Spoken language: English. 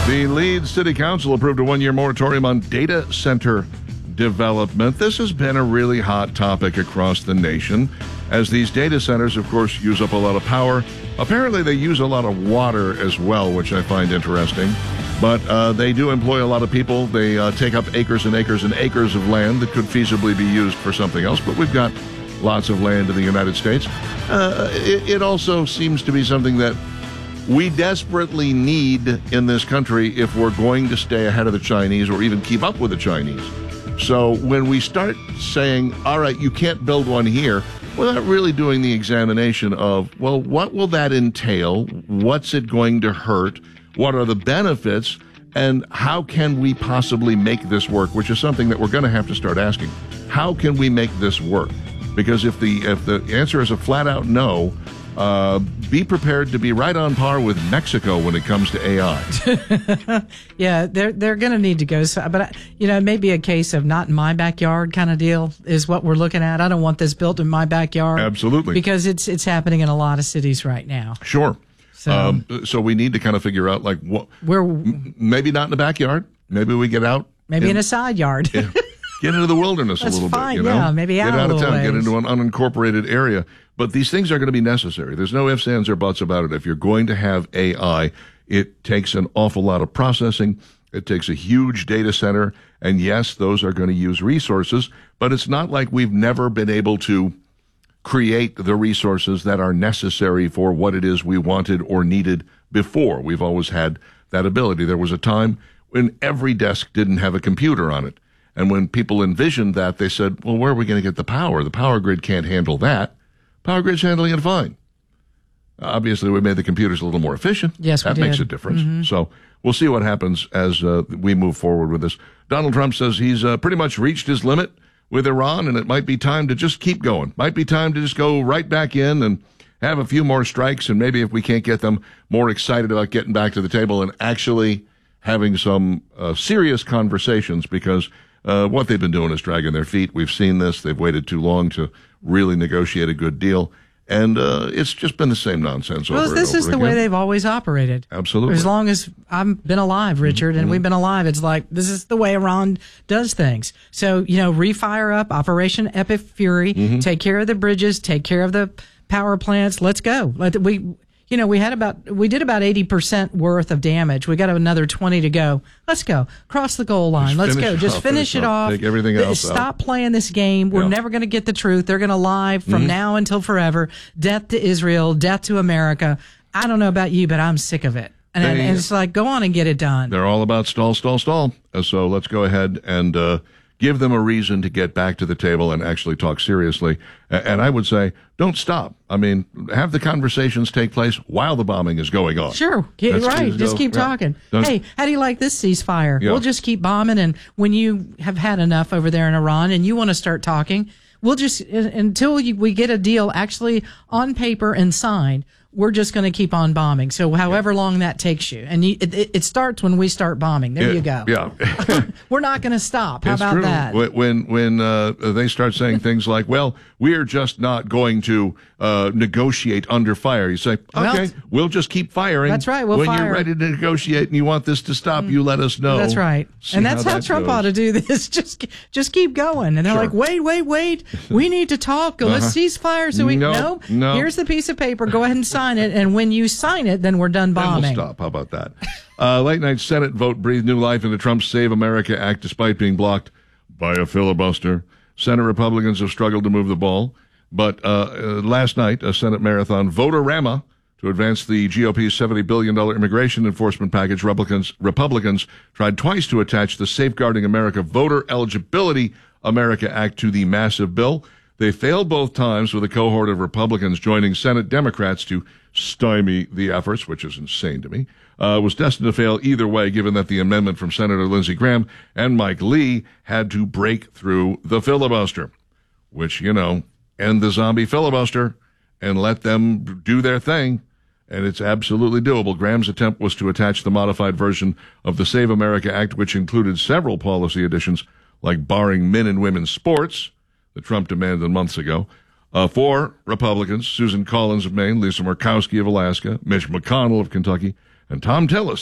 The Leeds City Council approved a one-year moratorium on data center development. This has been a really hot topic across the nation, as these data centers, of course, use up a lot of power. Apparently, they use a lot of water as well, which I find interesting. But they do employ a lot of people. They take up acres and acres and acres of land that could feasibly be used for something else. But we've got lots of land in the United States. It also seems to be something that we desperately need in this country if we're going to stay ahead of the Chinese or even keep up with the Chinese. So when we start saying, all right, you can't build one here, without really doing the examination of, well, what will that entail? What's it going to hurt? What are the benefits? And how can we possibly make this work? Which is something that we're going to have to start asking. How can we make this work? Because if the answer is a flat out no, be prepared to be right on par with Mexico when it comes to AI. Yeah, they're going to need to go. But, it may be a case of not in my backyard kind of deal is what we're looking at. I don't want this built in my backyard. Absolutely. Because it's happening in a lot of cities right now. Sure. So we need to kind of figure out, maybe not in the backyard. Maybe we get out. Maybe in a side yard. Yeah. Get into the wilderness a little fine, bit, yeah, maybe get out of town, ways. Get into an unincorporated area. But these things are going to be necessary. There's no ifs, ands, or buts about it. If you're going to have AI, it takes an awful lot of processing. It takes a huge data center. And yes, those are going to use resources. But it's not like we've never been able to create the resources that are necessary for what it is we wanted or needed before. We've always had that ability. There was a time when every desk didn't have a computer on it. And when people envisioned that, they said, well, where are we going to get the power? The power grid can't handle that. Power grid's handling it fine. Obviously, we made the computers a little more efficient. Yes, that makes a difference. Mm-hmm. So we'll see what happens as we move forward with this. Donald Trump says he's pretty much reached his limit with Iran, and it might be time to just keep going. Might be time to just go right back in and have a few more strikes, and maybe if we can't get them more excited about getting back to the table and actually having some serious conversations, because what they've been doing is dragging their feet. We've seen this. They've waited too long to really negotiate a good deal. And it's just been the same nonsense over and over again. This is the way they've always operated. Absolutely. As long as I've been alive, Richard, and we've been alive, it's like this is the way Iran does things. So, refire up Operation Epic Fury, take care of the bridges, take care of the power plants. Let's go. We did about 80% worth of damage. We got another 20 to go. Let's go. Cross the goal line. Let's go. Just finish it off. Take everything else out. Stop playing this game. We're never going to get the truth. They're going to lie from now until forever. Death to Israel. Death to America. I don't know about you, but I'm sick of it. And it's like, go on and get it done. They're all about stall, stall, stall. So let's go ahead and give them a reason to get back to the table and actually talk seriously. And I would say, don't stop. I mean, have the conversations take place while the bombing is going on. Sure. Just keep talking. Hey, how do you like this ceasefire? Yeah. We'll just keep bombing. And when you have had enough over there in Iran and you want to start talking, we'll just, until we get a deal actually on paper and signed, we're just going to keep on bombing. So however long that takes you. And it starts when we start bombing. There you go. Yeah. We're not going to stop. How about that? When they start saying things like, well, we're just not going to negotiate under fire. You say, okay, we'll just keep firing. That's right. When you're ready to negotiate and you want this to stop, you let us know. That's right. And that's how Trump ought to do this. Just keep going. And they're like, wait. We need to talk. Let's ceasefire. So no. Here's the piece of paper. Go ahead and sign it, and when you sign it, then we're done bombing. Then we'll stop. How about that? Late night Senate vote breathed new life into Trump's Save America Act, despite being blocked by a filibuster. Senate Republicans have struggled to move the ball, but last night, a Senate marathon vote-a-rama to advance the GOP's $70 billion immigration enforcement package. Republicans tried twice to attach the Safeguarding America Voter Eligibility America Act to the massive bill. They failed both times, with a cohort of Republicans joining Senate Democrats to stymie the efforts, which is insane to me. Was destined to fail either way, given that the amendment from Senator Lindsey Graham and Mike Lee had to break through the filibuster, which, end the zombie filibuster and let them do their thing. And it's absolutely doable. Graham's attempt was to attach the modified version of the Save America Act, which included several policy additions, like barring men and women's sports, that Trump demanded months ago. 4 Republicans, Susan Collins of Maine, Lisa Murkowski of Alaska, Mitch McConnell of Kentucky, and Tom Tillis